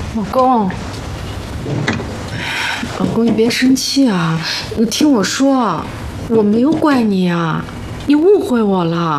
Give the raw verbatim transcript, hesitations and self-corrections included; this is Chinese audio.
老公，老公，你别生气啊！你听我说，我没有怪你啊，你误会我了。